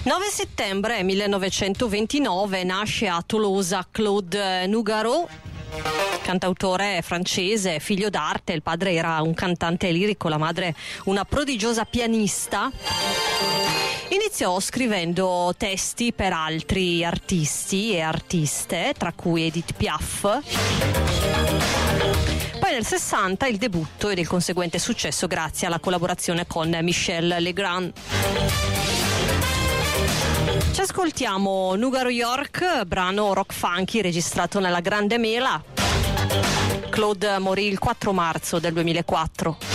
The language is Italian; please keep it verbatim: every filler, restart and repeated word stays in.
nove settembre millenovecentoventinove nasce a Tolosa Claude Nougaro, cantautore francese, figlio d'arte. Il padre era un cantante lirico, la madre una prodigiosa pianista. Iniziò scrivendo testi per altri artisti e artiste, tra cui Edith Piaf. Poi nel sessanta il debutto ed il conseguente successo grazie alla collaborazione con Michel Legrand. Ci ascoltiamo Nougaro York, brano rock funky registrato nella Grande Mela. Claude morì il quattro marzo del duemilaquattro.